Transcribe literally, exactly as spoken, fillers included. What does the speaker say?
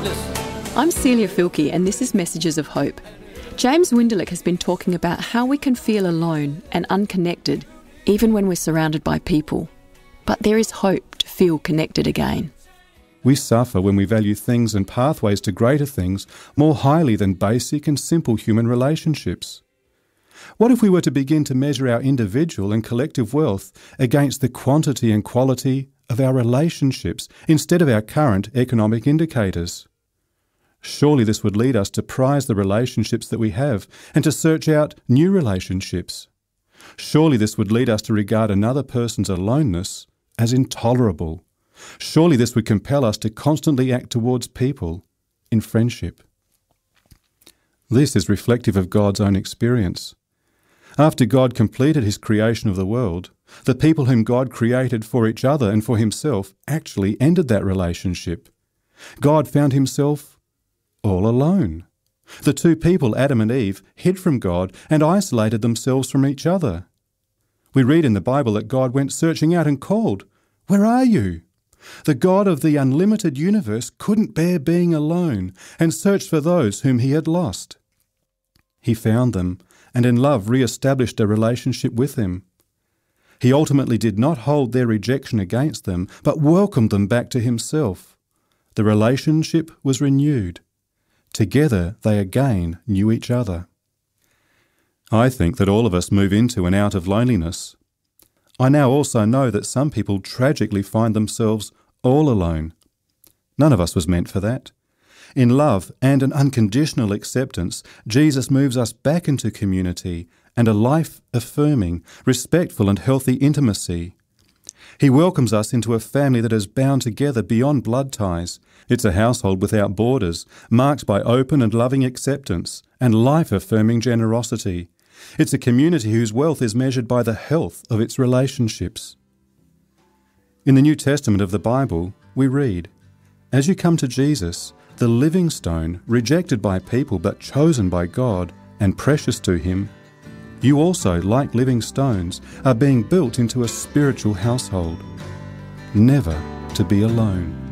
Listen. I'm Celia Filkey and this is Messages of Hope. James Winderlich has been talking about how we can feel alone and unconnected even when we're surrounded by people. But there is hope to feel connected again. We suffer when we value things and pathways to greater things more highly than basic and simple human relationships. What if we were to begin to measure our individual and collective wealth against the quantity and quality of our relationships instead of our current economic indicators? Surely this would lead us to prize the relationships that we have and to search out new relationships. Surely this would lead us to regard another person's aloneness as intolerable. Surely this would compel us to constantly act towards people in friendship. This is reflective of God's own experience. After God completed his creation of the world, the people whom God created for each other and for himself actually ended that relationship. God found himself all alone. The two people, Adam and Eve, hid from God and isolated themselves from each other. We read in the Bible that God went searching out and called, "Where are you?" The God of the unlimited universe couldn't bear being alone and searched for those whom he had lost. He found them and in love re-established a relationship with them. He ultimately did not hold their rejection against them, but welcomed them back to himself. The relationship was renewed. Together they again knew each other. I think that all of us move into and out of loneliness. I now also know that some people tragically find themselves all alone. None of us was meant for that. In love and an unconditional acceptance, Jesus moves us back into community and a life-affirming, respectful and healthy intimacy. He welcomes us into a family that is bound together beyond blood ties. It's a household without borders, marked by open and loving acceptance and life-affirming generosity. It's a community whose wealth is measured by the health of its relationships. In the New Testament of the Bible, we read, "As you come to Jesus, the living stone, rejected by people but chosen by God and precious to him, you also, like living stones, are being built into a spiritual household, never to be alone."